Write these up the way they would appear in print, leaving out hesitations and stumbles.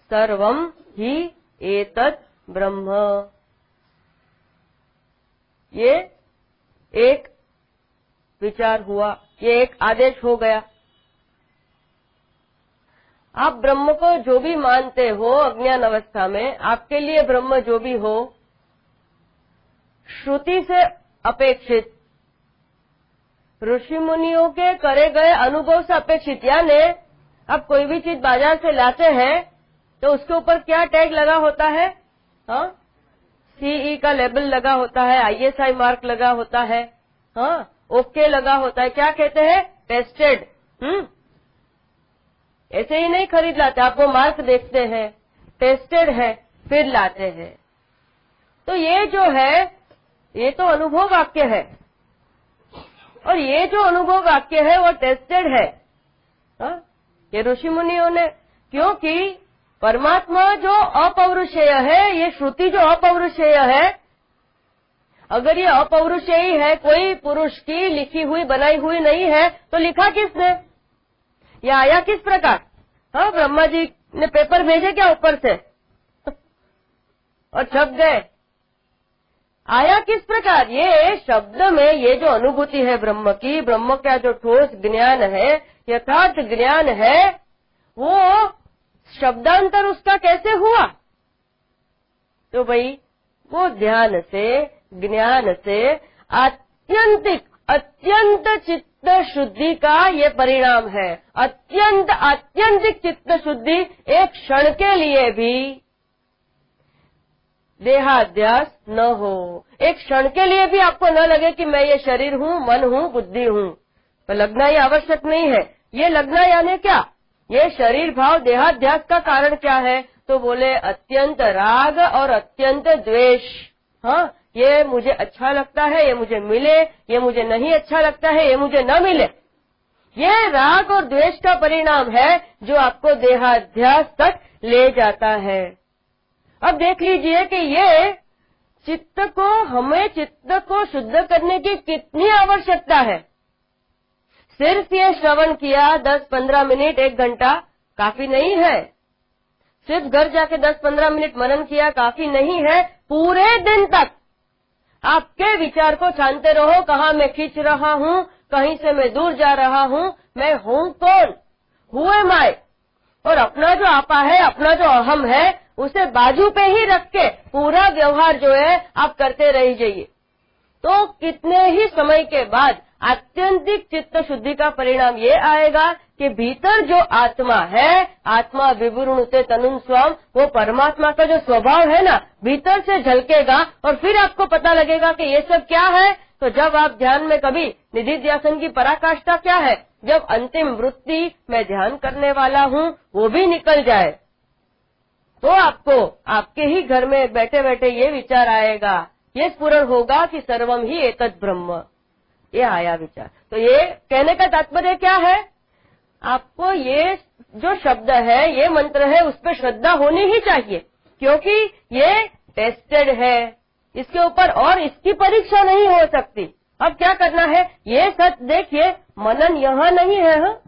सर्वम ही एतत् ब्रह्म। ये एक विचार हुआ, ये एक आदेश हो गया। आप ब्रह्म को जो भी मानते हो अज्ञान अवस्था में, आपके लिए ब्रह्म जो भी हो, श्रुति से अपेक्षित, ऋषि मुनियों के करे गए अनुभव से अपेक्षित। यानी आप कोई भी चीज बाजार से लाते हैं तो उसके ऊपर क्या टैग लगा होता है? हाँ, सीई का लेबल लगा होता है, ISI मार्क लगा होता है, हाँ, ओके लगा होता है। क्या कहते हैं? टेस्टेड। ऐसे ही नहीं खरीद लाते, आपको मार्क देखते हैं, टेस्टेड है, फिर लाते हैं। तो ये जो है, ये तो अनुभव वाक्य है, और ये जो अनुभव वाक्य है वो टेस्टेड है। हाँ? ये ऋषि मुनियों ने, क्योंकि परमात्मा जो अपौरुषेय है, ये श्रुति जो अपौरुषेय है, अगर ये अपौरुषेयी है, कोई पुरुष की लिखी हुई बनाई हुई नहीं है, तो लिखा किसने? ये आया किस प्रकार? हाँ, ब्रह्मा जी ने पेपर भेजे क्या ऊपर से और छप गए? आया किस प्रकार? ये शब्द में ये जो अनुभूति है ब्रह्म की, ब्रह्म का जो ठोस ज्ञान है, यथार्थ ज्ञान है, वो शब्दांतर उसका कैसे हुआ? तो भाई वो ध्यान से, ज्ञान से, अत्यंत चित्त शुद्धि का ये परिणाम है। आत्यंतिक चित्त शुद्धि एक क्षण के लिए भी देहाध्यास न हो, एक क्षण के लिए भी आपको न लगे कि मैं ये शरीर हूँ, मन हूँ, बुद्धि हूँ। तो लगना ये आवश्यक नहीं है। ये लगना यानी क्या? ये शरीर भाव देहाध्यास का कारण क्या है? तो बोले अत्यंत राग और अत्यंत द्वेष। हाँ, ये मुझे अच्छा लगता है, ये मुझे मिले, ये मुझे नहीं अच्छा लगता है, ये मुझे न मिले। ये राग और द्वेष का परिणाम है जो आपको देहाध्यास तक ले जाता है। अब देख लीजिए कि ये हमें चित्त को शुद्ध करने की कितनी आवश्यकता है। सिर्फ ये श्रवण किया 10-15 मिनट, 1 घंटा काफी नहीं है। सिर्फ घर जाके 10-15 मिनट मनन किया काफी नहीं है। पूरे दिन तक आपके विचार को छानते रहो, कहाँ मैं खींच रहा हूँ, कहीं से मैं दूर जा रहा हूँ, मैं हूँ कौन, हु एम आई, और अपना जो आपा है, अपना जो अहम है, उसे बाजू पे ही रख के पूरा व्यवहार जो है आप करते रह जाइए। तो कितने ही समय के बाद आत्यंतिक चित्त शुद्धि का परिणाम ये आएगा कि भीतर जो आत्मा है, आत्मा विवृणुते तनुं स्वम, वो परमात्मा का जो स्वभाव है ना, भीतर से झलकेगा और फिर आपको पता लगेगा कि ये सब क्या है। तो जब आप ध्यान में कभी निधिध्यासन की पराकाष्ठा क्या है, जब अंतिम वृत्ति मैं ध्यान करने वाला हूँ वो भी निकल जाए, तो आपको आपके ही घर में बैठे बैठे ये विचार आएगा, ये स्फुरण होगा कि सर्वम ही एतत् ब्रह्म। ये आया विचार। तो ये कहने का तात्पर्य क्या है? आपको ये जो शब्द है, ये मंत्र है, उस पर श्रद्धा होनी ही चाहिए, क्योंकि ये टेस्टेड है, इसके ऊपर और इसकी परीक्षा नहीं हो सकती। अब क्या करना है? ये सच देखिए, मनन यहाँ नहीं है। हाँ,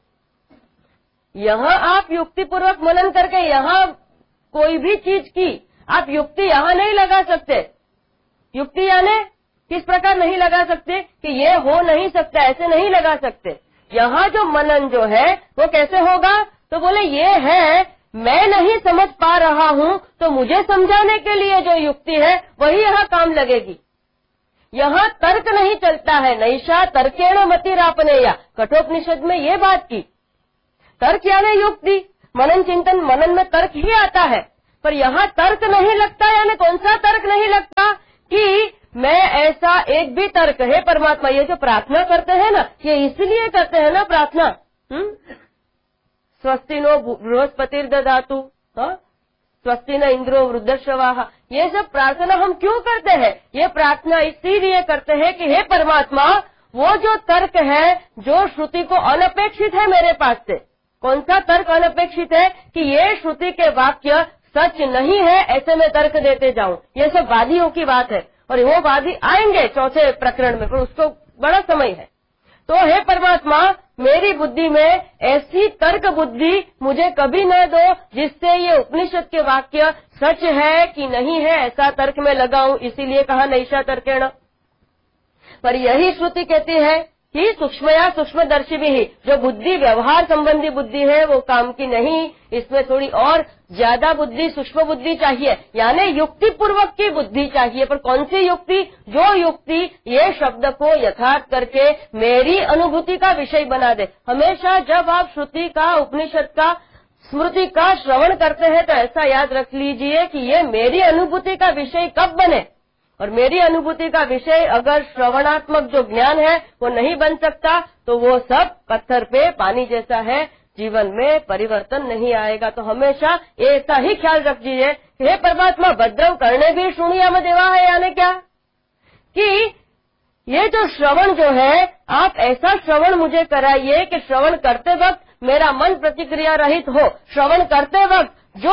यहाँ आप युक्तिपूर्वक मनन करके यहाँ कोई भी चीज की आप युक्ति यहाँ नहीं लगा सकते। युक्ति यानी किस प्रकार नहीं लगा सकते कि ये हो नहीं सकता, ऐसे नहीं लगा सकते। यहाँ जो मनन जो है वो कैसे होगा? तो बोले ये है, मैं नहीं समझ पा रहा हूँ, तो मुझे समझाने के लिए जो युक्ति है वही यहाँ काम लगेगी। यहाँ तर्क नहीं चलता है। नैषा तर्केण मतिरापनेया, कठोपनिषद में ये बात की। तर्क यानी युक्ति, मनन चिंतन, मनन में तर्क ही आता है, पर यहाँ तर्क नहीं लगता। यानी कौन सा तर्क नहीं लगता? कि मैं ऐसा एक भी तर्क है परमात्मा, ये जो प्रार्थना करते हैं ना, ये इसलिए करते हैं ना प्रार्थना, स्वस्ति नो बृहस्पतिर्दधातु, स्वस्ति न इंद्रो वृद्धश्रवाः, ये सब प्रार्थना हम क्यों करते हैं? ये प्रार्थना इसीलिए करते हैं कि हे परमात्मा, वो जो तर्क है, जो श्रुति को अनपेक्षित है मेरे पास से, कौन सा तर्क अनपेक्षित है? कि ये श्रुति के वाक्य सच नहीं है, ऐसे मैं तर्क देते जाऊं। ये सब वादियों की बात है, और वो वादी आएंगे चौथे प्रकरण में, पर उसको बड़ा समय है। तो हे परमात्मा, मेरी बुद्धि में ऐसी तर्क बुद्धि मुझे कभी न दो जिससे ये उपनिषद के वाक्य सच है कि नहीं है ऐसा तर्क में लगाऊं। इसीलिए कहा नैषा तर्केण। पर यही श्रुति कहती है कि सूक्ष्मया सूक्ष्मदर्शी भी ही, जो बुद्धि व्यवहार संबंधी बुद्धि है वो काम की नहीं, इसमें थोड़ी और ज्यादा बुद्धि, सूक्ष्म बुद्धि चाहिए, यानी युक्ति पूर्वक की बुद्धि चाहिए। पर कौन सी युक्ति? जो युक्ति ये शब्द को यथार्थ करके मेरी अनुभूति का विषय बना दे। हमेशा जब आप श्रुति का, उपनिषद का, स्मृति का श्रवण करते हैं तो ऐसा याद रख लीजिए कि ये मेरी अनुभूति का विषय कब बने। और मेरी अनुभूति का विषय अगर श्रवणात्मक जो ज्ञान है वो नहीं बन सकता तो वो सब पत्थर पे पानी जैसा है, जीवन में परिवर्तन नहीं आएगा। तो हमेशा ऐसा ही ख्याल रखिए, हे परमात्मा भद्रम करने भी शून्यम देवा है, यानी क्या कि ये जो श्रवण जो है, आप ऐसा श्रवण मुझे कराइए कि श्रवण करते वक्त मेरा मन प्रतिक्रिया रहित हो। श्रवण करते वक्त जो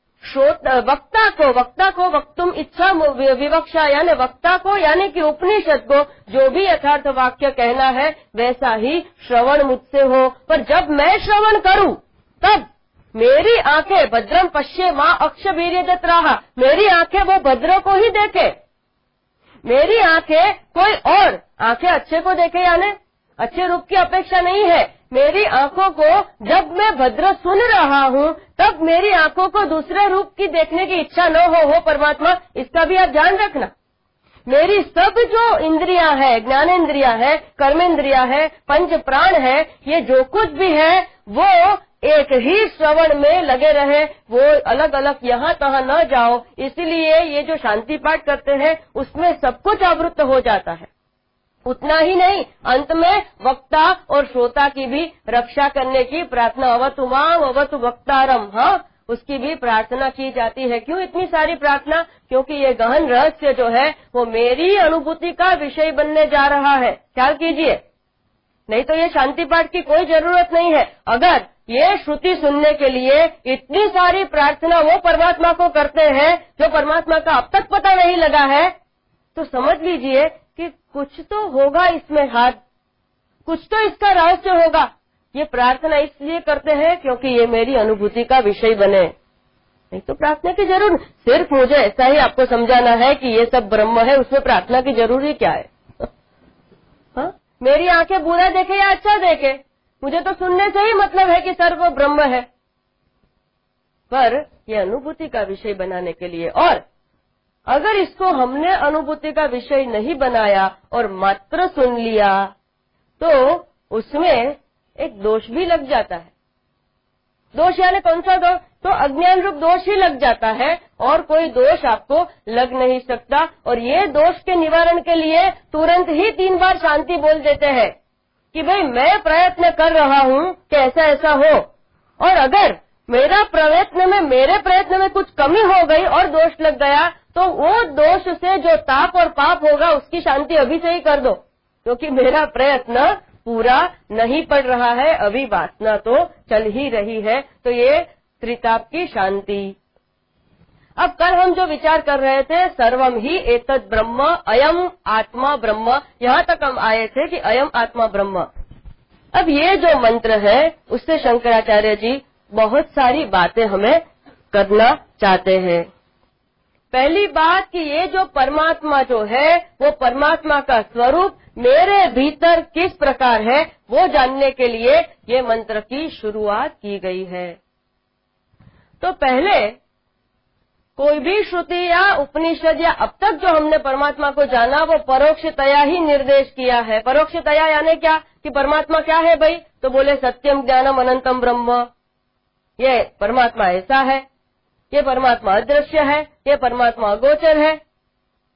वक्ता को वक्तुम इच्छा विवक्षा, यानी वक्ता को यानी कि उपनिषद को जो भी यथार्थ वाक्य कहना है वैसा ही श्रवण मुझसे हो। पर जब मैं श्रवण करूं तब मेरी आंखें भद्रम पश्ये मां अक्षवीर्यदत् राहा, मेरी आंखें वो भद्र को ही देखे। मेरी आंखें कोई और आंखें अच्छे को देखे, यानी अच्छे रूप की अपेक्षा नहीं है। मेरी आंखों को जब मैं भद्र सुन रहा हूँ तब मेरी आंखों को दूसरे रूप की देखने की इच्छा न हो परमात्मा, इसका भी आप ध्यान रखना। मेरी सब जो इंद्रियां है, ज्ञानेन्द्रियां है, कर्मेंद्रियां है, पंच प्राण है, ये जो कुछ भी है वो एक ही श्रवण में लगे रहे, वो अलग अलग यहाँ तहाँ न जाओ। इसलिए ये जो शांति पाठ करते हैं उसमें सब कुछ आवृत्त हो जाता है। उतना ही नहीं, अंत में वक्ता और श्रोता की भी रक्षा करने की प्रार्थना, अवतु माम अवतु वक्तारम, हाँ, उसकी भी प्रार्थना की जाती है। क्यों इतनी सारी प्रार्थना? क्योंकि ये गहन रहस्य जो है वो मेरी अनुभूति का विषय बनने जा रहा है। ख्याल कीजिए, नहीं तो ये शांति पाठ की कोई जरूरत नहीं है। अगर ये श्रुति सुनने के लिए इतनी सारी प्रार्थना वो परमात्मा को करते हैं जो परमात्मा का अब तक पता नहीं लगा है, तो समझ लीजिए कि कुछ तो होगा इसमें हाथ, कुछ तो इसका रहस्य होगा। ये प्रार्थना इसलिए करते हैं क्योंकि ये मेरी अनुभूति का विषय बने, नहीं तो प्रार्थना की जरूर। सिर्फ मुझे ऐसा ही आपको समझाना है कि ये सब ब्रह्म है, उसमें प्रार्थना की जरूरी क्या है? हाँ? मेरी आंखें बुरा देखे या अच्छा देखे, मुझे तो सुनने से ही मतलब है कि सर्व ब्रह्म है। पर ये अनुभूति का विषय बनाने के लिए, और अगर इसको हमने अनुभूति का विषय नहीं बनाया और मात्र सुन लिया तो उसमें एक दोष भी लग जाता है। दोष यानी कौन सा दोष? तो अज्ञान रूप दोष ही लग जाता है, और कोई दोष आपको लग नहीं सकता। और ये दोष के निवारण के लिए तुरंत ही 3 बार शांति बोल देते हैं कि भाई मैं प्रयत्न कर रहा हूँ कि ऐसा ऐसा हो, और अगर मेरे प्रयत्न में कुछ कमी हो गई और दोष लग गया तो वो दोष से जो ताप और पाप होगा उसकी शांति अभी से ही कर दो, क्योंकि मेरा प्रयत्न पूरा नहीं पड़ रहा है, अभी वासना तो चल ही रही है। तो ये त्रिताप की शांति। अब कल हम जो विचार कर रहे थे, सर्वम ही एतद् ब्रह्म, अयम आत्मा ब्रह्म, यहाँ तक हम आए थे कि अयम आत्मा ब्रह्म। अब ये जो मंत्र है उससे शंकराचार्य जी बहुत सारी बातें हमें करना चाहते हैं। पहली बात कि ये जो परमात्मा जो है वो परमात्मा का स्वरूप मेरे भीतर किस प्रकार है वो जानने के लिए ये मंत्र की शुरुआत की गई है। तो पहले कोई भी श्रुति या उपनिषद या अब तक जो हमने परमात्मा को जाना वो परोक्षतया ही निर्देश किया है। परोक्षतया यानी क्या कि परमात्मा क्या है भाई? तो बोले सत्यम ज्ञानम अनंतम ब्रह्म, ये परमात्मा ऐसा है, ये परमात्मा अदृश्य है, ये परमात्मा अगोचर है,